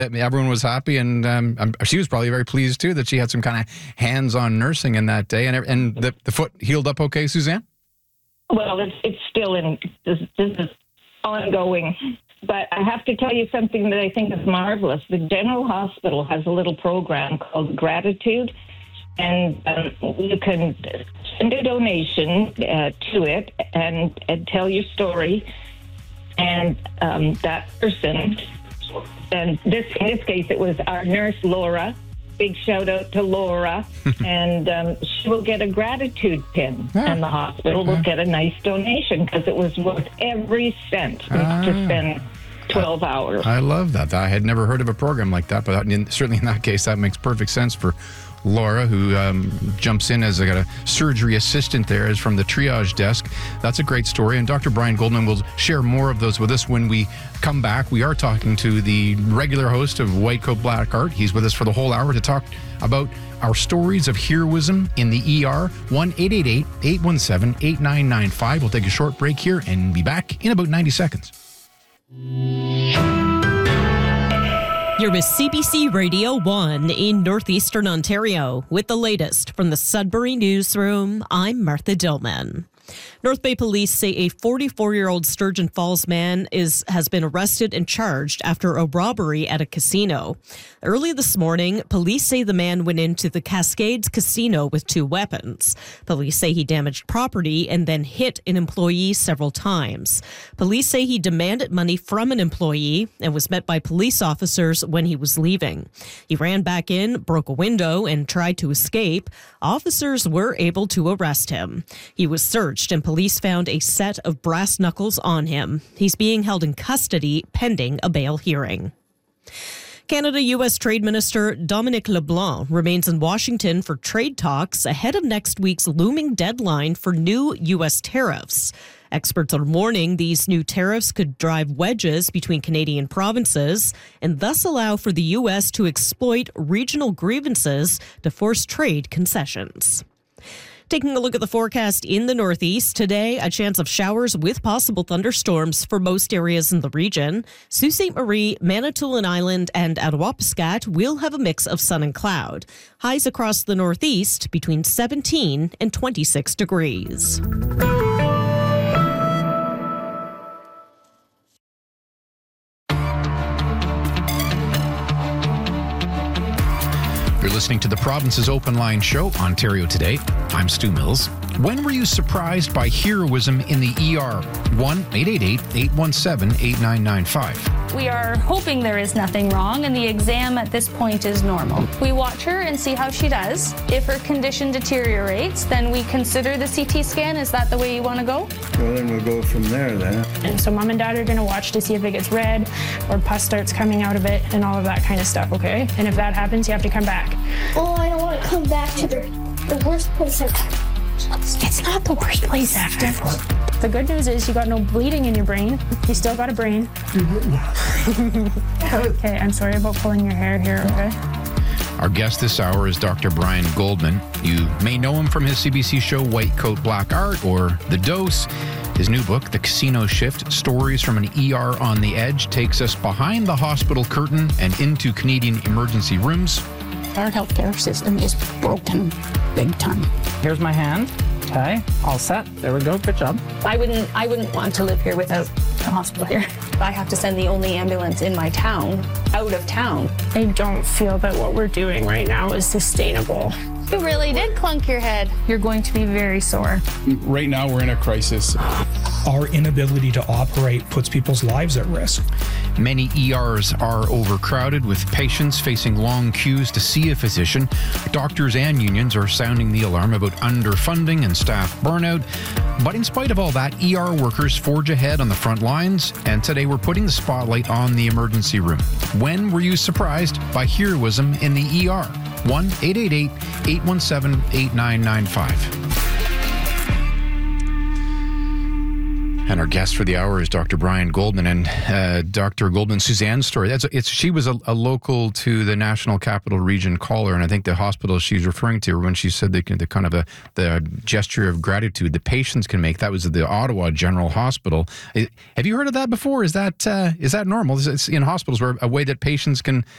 Everyone was happy, and she was probably very pleased, too, that she had some kind of hands-on nursing in that day. And the foot healed up okay, Suzanne? Well, it's still this is ongoing. But I have to tell you something that I think is marvelous. The General Hospital has a little program called Gratitude, and you can send a donation to it and tell your story. And that person, and in this case, it was our nurse, Laura. Big shout out to Laura. And she will get a gratitude pin, and the hospital will get a nice donation because it was worth every cent to spend 12 hours. I love that. I had never heard of a program like that, but certainly in that case, that makes perfect sense for Laura, who jumps in as a surgery assistant there, is from the triage desk. That's a great story. And Dr. Brian Goldman will share more of those with us when we come back. We are talking to the regular host of White Coat Black Art. He's with us for the whole hour to talk about our stories of heroism in the ER. 1-888-817-8995. We'll take a short break here and be back in about 90 seconds. You're with CBC Radio 1 in Northeastern Ontario. With the latest from the Sudbury Newsroom, I'm Martha Dillman. North Bay Police say a 44-year-old Sturgeon Falls man has been arrested and charged after a robbery at a casino. Early this morning, police say the man went into the Cascades Casino with 2 weapons. Police say he damaged property and then hit an employee several times. Police say he demanded money from an employee and was met by police officers when he was leaving. He ran back in, broke a window, and tried to escape. Officers were able to arrest him. He was searched and police found a set of brass knuckles on him. He's being held in custody pending a bail hearing. Canada-U.S. Trade Minister Dominic LeBlanc remains in Washington for trade talks ahead of next week's looming deadline for new U.S. tariffs. Experts are warning these new tariffs could drive wedges between Canadian provinces and thus allow for the U.S. to exploit regional grievances to force trade concessions. Taking a look at the forecast in the Northeast today, a chance of showers with possible thunderstorms for most areas in the region. Sault Ste. Marie, Manitoulin Island, and Attawapiskat will have a mix of sun and cloud. Highs across the Northeast between 17 and 26 degrees. You're listening to the Province's Open Line Show, Ontario Today. I'm Stu Mills. When were you surprised by heroism in the ER? 1-888-817-8995. We are hoping there is nothing wrong, and the exam at this point is normal. We watch her and see how she does. If her condition deteriorates, then we consider the CT scan. Is that the way you want to go? Well, then we'll go from there then. And so Mom and Dad are going to watch to see if it gets red or pus starts coming out of it and all of that kind of stuff, okay? And if that happens, you have to come back. Oh, I don't want to come back to the worst place I've ever. It's not the worst place ever. The good news is you got no bleeding in your brain. You still got a brain. Okay, I'm sorry about pulling your hair here, okay? Our guest this hour is Dr. Brian Goldman. You may know him from his CBC show White Coat Black Art or The Dose. His new book, The Casino Shift, Stories from an ER on the Edge, takes us behind the hospital curtain and into Canadian emergency rooms. Our healthcare system is broken big time. Here's my hand. Okay, all set. There we go. Good job. I wouldn't want to live here without a hospital here. I have to send the only ambulance in my town out of town. I don't feel that what we're doing right now is sustainable. You really did clunk your head. You're going to be very sore. Right now, we're in a crisis. Our inability to operate puts people's lives at risk. Many ERs are overcrowded with patients facing long queues to see a physician. Doctors and unions are sounding the alarm about underfunding and staff burnout. But in spite of all that, ER workers forge ahead on the front lines, and today we're putting the spotlight on the emergency room. When were you surprised by heroism in the ER? 1-888-817-8995. And our guest for the hour is Dr. Brian Goldman. And Dr. Goldman, Suzanne's story, she was a local to the National Capital Region caller, and I think the hospital she's referring to, when she said the kind of the gesture of gratitude the patients can make, that was the Ottawa General Hospital. Have you heard of that before? Is that normal? Is in hospitals where a way that patients can